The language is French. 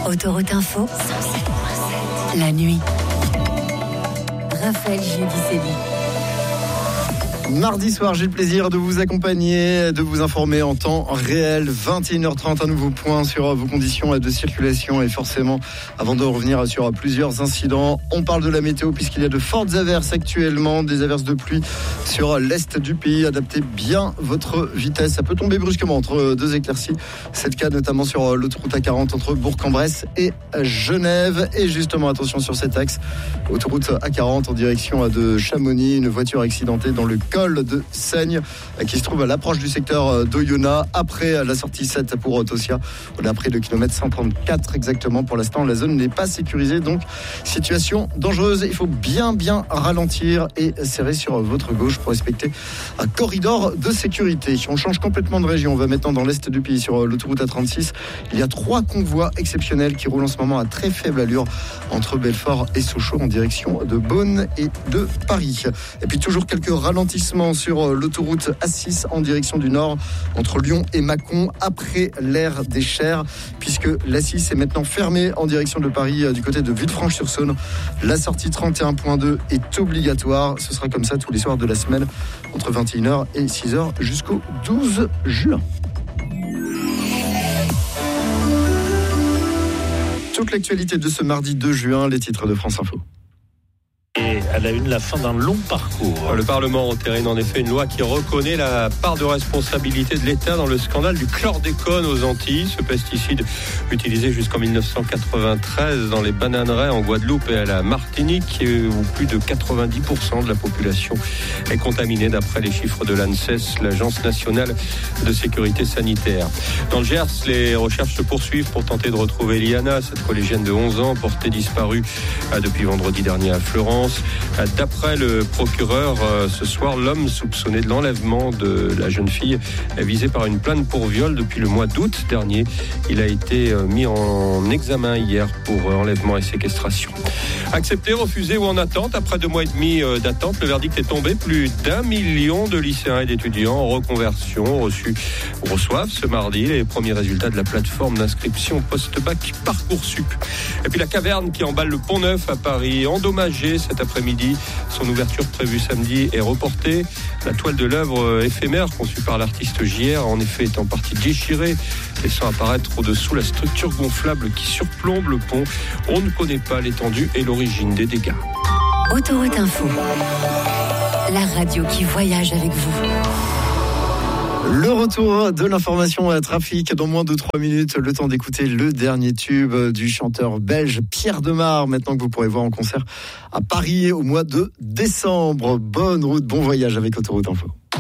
Autoroute Info, la nuit. Raphaël Gévicelli. Mardi soir, j'ai le plaisir de vous accompagner, de vous informer en temps réel. 21h30, un nouveau point sur vos conditions de circulation. Et forcément, avant de revenir sur plusieurs incidents, on parle de la météo puisqu'il y a de fortes averses actuellement, des averses de pluie sur l'est du pays. Adaptez bien votre vitesse. Ça peut tomber brusquement entre deux éclaircies. C'est le cas notamment sur l'autoroute A40 entre Bourg-en-Bresse et Genève. Et justement, attention sur cet axe, autoroute A40 en direction de Chamonix. Une voiture accidentée dans le col de Seigne qui se trouve à l'approche du secteur d'Oyonnax après la sortie 7 pour Tossia. On est après le kilomètre 134 exactement. Pour l'instant, la zone n'est pas sécurisée, donc situation dangereuse. Il faut bien ralentir et serrer sur votre gauche pour respecter un corridor de sécurité. On change complètement de région. On va maintenant dans l'est du pays sur l'autoroute A36. Il y a 3 convois exceptionnels qui roulent en ce moment à très faible allure entre Belfort et Sochaux en direction de Beaune et de Paris. Et puis toujours quelques ralentissements sur l'autoroute A6 en direction du nord entre Lyon et Mâcon après l'aire des Chers, puisque l'A6 est maintenant fermée en direction de Paris du côté de Villefranche-sur-Saône. La sortie 31.2 est obligatoire. Ce sera comme ça tous les soirs de la semaine entre 21h et 6h jusqu'au 12 juin. Toute l'actualité de ce mardi 2 juin, les titres de France Info. Et à la une, la fin d'un long parcours. Le Parlement entérine en effet une loi qui reconnaît la part de responsabilité de l'État dans le scandale du chlordécone aux Antilles. Ce pesticide utilisé jusqu'en 1993 dans les bananeraies en Guadeloupe et à la Martinique, où plus de 90% de la population est contaminée d'après les chiffres de l'ANSES, l'Agence nationale de sécurité sanitaire. Dans le Gers, les recherches se poursuivent pour tenter de retrouver Liana, cette collégienne de 11 ans portée disparue depuis vendredi dernier à Florence. D'après le procureur, ce soir, l'homme soupçonné de l'enlèvement de la jeune fille est visé par une plainte pour viol depuis le mois d'août dernier. Il a été mis en examen hier pour enlèvement et séquestration. Accepté, refusé ou en attente, après 2 mois et demi d'attente, le verdict est tombé. Plus d'1 million de lycéens et d'étudiants en reconversion reçoivent ce mardi les premiers résultats de la plateforme d'inscription post-bac Parcoursup. Et puis la caverne qui emballe le Pont-Neuf à Paris, endommagée cet après-midi. Son ouverture prévue samedi est reportée. La toile de l'œuvre éphémère conçue par l'artiste JR en effet est en partie déchirée, laissant apparaître au-dessous la structure gonflable qui surplombe le pont. On ne connaît pas l'étendue et l'origine des dégâts. Autoroute Info, la radio qui voyage avec vous. Le retour de l'information à trafic dans moins de 3 minutes. Le temps d'écouter le dernier tube du chanteur belge Pierre Demar. Maintenant que vous pourrez voir en concert à Paris au mois de décembre. Bonne route, bon voyage avec Autoroute Info.